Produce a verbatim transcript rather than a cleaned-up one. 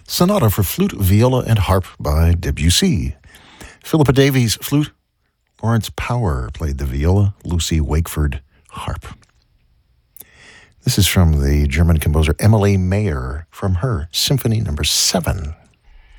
Sonata for Flute, Viola, and Harp by Debussy. Philippa Davies, flute. Lawrence Power played the viola. Lucy Wakeford, harp. This is from the German composer Emily Mayer from her Symphony Number seven.